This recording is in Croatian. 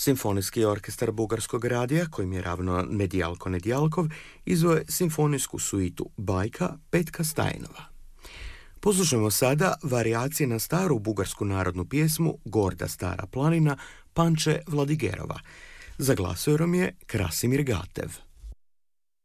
Simfonijski orkestar Bugarskog radija, kojim je ravno Nedjalko Nedjalkov, izveo je simfonijsku suitu Bajka Petka Stajnova. Poslušajmo sada varijacije na staru bugarsku narodnu pjesmu Gorda stara planina Panče Vladigerova. Za glasorom je Krasimir Gatev.